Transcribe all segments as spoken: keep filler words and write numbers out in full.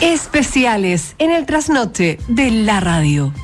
Especiales en el trasnoche de la radio.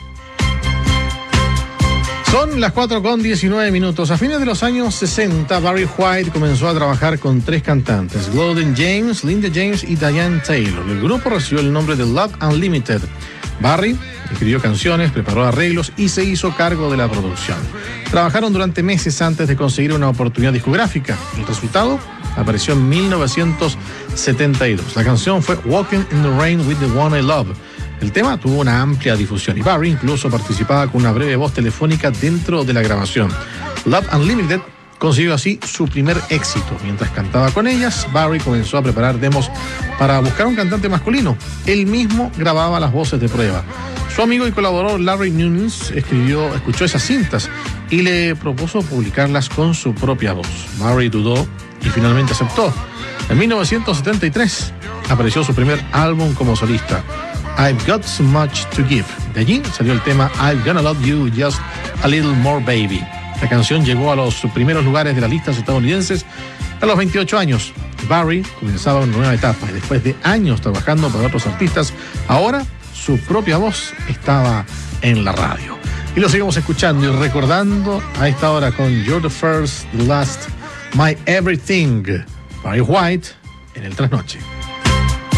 Son las cuatro con diecinueve minutos. A fines de los años sesenta, Barry White comenzó a trabajar con tres cantantes, Golden James, Linda James y Diane Taylor. El grupo recibió el nombre de Love Unlimited. Barry escribió canciones, preparó arreglos y se hizo cargo de la producción. Trabajaron durante meses antes de conseguir una oportunidad discográfica. El resultado apareció en mil novecientos setenta y dos. La canción fue Walking in the Rain with the One I Love. El tema tuvo una amplia difusión y Barry incluso participaba con una breve voz telefónica dentro de la grabación. Love Unlimited consiguió así su primer éxito. Mientras cantaba con ellas, Barry comenzó a preparar demos para buscar un cantante masculino. Él mismo grababa las voces de prueba. Su amigo y colaborador Larry Nunez escribió, escuchó esas cintas y le propuso publicarlas con su propia voz. Barry dudó y finalmente aceptó. En mil novecientos setenta y tres apareció su primer álbum como solista, I've Got So Much To Give. De allí salió el tema I'm Gonna Love You Just A Little More Baby. La canción llegó a los primeros lugares de las listas estadounidenses a los veintiocho años. Barry comenzaba una nueva etapa y después de años trabajando para otros artistas, ahora su propia voz estaba en la radio. Y lo seguimos escuchando y recordando a esta hora con You're the First, the Last, My Everything. Barry White en el Trasnoche.